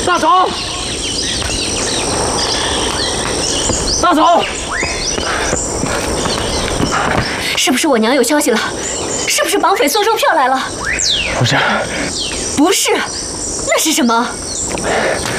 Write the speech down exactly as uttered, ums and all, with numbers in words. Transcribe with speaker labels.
Speaker 1: 大嫂，大嫂，
Speaker 2: 是不是我娘有消息了？是不是绑匪送肉票来了？
Speaker 1: 不是，
Speaker 2: 不是，那是什么？